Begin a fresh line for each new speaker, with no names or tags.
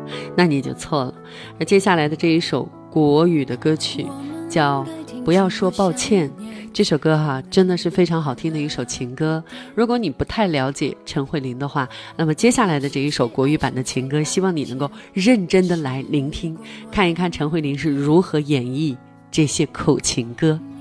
那你就错了。而接下来的这一首国语的歌曲叫不要说抱歉，这首歌真的是非常好听的一首情歌。如果你不太了解陈慧琳的话，那么接下来的这一首国语版的情歌，希望你能够认真的来聆听，看一看陈慧琳是如何演绎这些苦情歌。